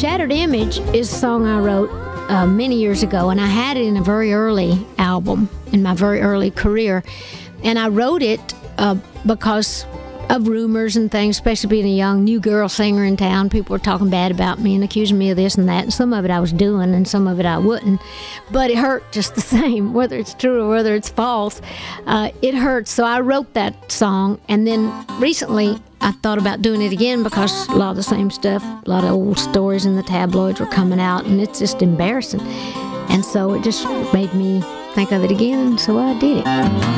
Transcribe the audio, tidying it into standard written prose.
Shattered Image is a song I wrote many years ago, and I had it in a very early album in my very early career. And I wrote it because of rumors and things, especially being a young new girl singer in town. People were talking bad about me and accusing me of this and that, and some of it I was doing and some of it I wouldn't, but it hurt just the same, whether it's true or whether it's false. It hurts. So I wrote that song, and then recently I thought about doing it again because a lot of the same stuff, a lot of old stories in the tabloids were coming out, and it's just embarrassing. And so it just made me think of it again, and so I did it.